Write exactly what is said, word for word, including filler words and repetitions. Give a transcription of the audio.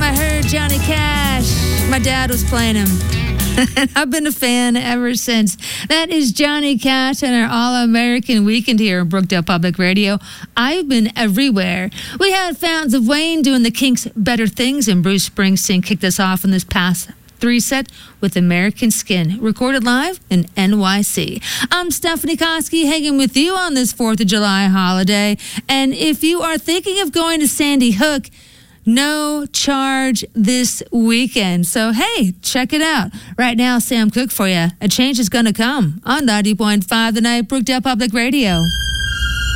I heard Johnny Cash, my dad was playing him. And I've been a fan ever since. That is Johnny Cash and our All-American Weekend here in Brookdale Public Radio. I've been everywhere. We had Fountains of Wayne doing the Kinks' Better Things, and Bruce Springsteen kicked us off in this past three set with American Skin, recorded live in N Y C. I'm Stephanie Koski, hanging with you on this fourth of July holiday. And if you are thinking of going to Sandy Hook, no charge this weekend. So, hey, check it out. Right now, Sam Cooke for you. A change is going to come on ninety point five The Night, Brookdale Public Radio.